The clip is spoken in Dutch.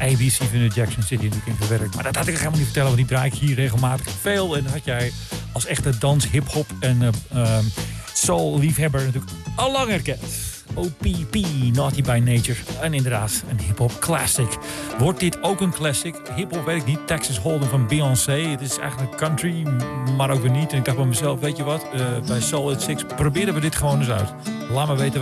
ABC van de Jackson City natuurlijk in verwerkt. Maar dat had ik helemaal niet vertellen, want die draai ik hier regelmatig veel. En dat had jij als echte dans, hip-hop en soul-liefhebber natuurlijk al lang herkend. OPP, Naughty by Nature. En inderdaad, een hip-hop classic. Wordt dit ook een classic? Hip-hop weet ik niet. Texas Hold'em van Beyoncé. Het is eigenlijk country, maar ook weer niet. En ik dacht bij mezelf, weet je wat? Bij Soul at Six proberen we dit gewoon eens uit. Laat me weten